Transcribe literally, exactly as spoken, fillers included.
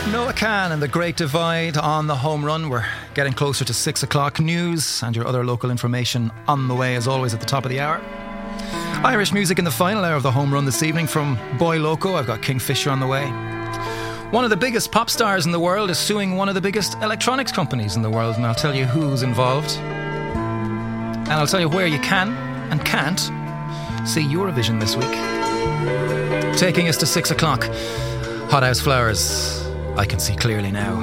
Noah Khan and the Great Divide on the home run. We're getting closer to six o'clock. News and your other local information on the way, as always, at the top of the hour. Irish music in the final hour of the home run this evening from Boy Loco. I've got Kingfisher on the way. One of the biggest pop stars in the world is suing one of the biggest electronics companies in the world, and I'll tell you who's involved. And I'll tell you where you can and can't see Eurovision this week. Taking us to six o'clock. Hothouse Flowers. I Can See Clearly Now.